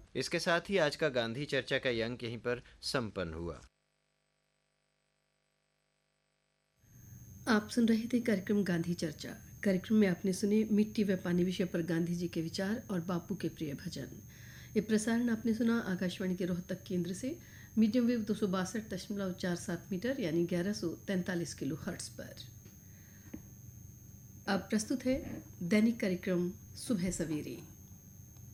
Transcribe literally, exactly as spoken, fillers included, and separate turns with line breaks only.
इसके साथ ही आज का गांधी चर्चा का ये अंक यहीं पर संपन्न हुआ।
आप सुन रहे थे कार्यक्रम गांधी चर्चा। कार्यक्रम में आपने सुने मिट्टी व पानी विषय पर गांधी जी के विचार और बापू के प्रिय भजन। ये प्रसारण आपने सुना आकाशवाणी के रोहतक केंद्र से मीडियम वेव दो सौ बासठ दशमलव चार सात मीटर यानी ग्यारह सौ तैंतालीस किलो हर्ट्स पर। अब प्रस्तुत है दैनिक कार्यक्रम सुबह सवेरे।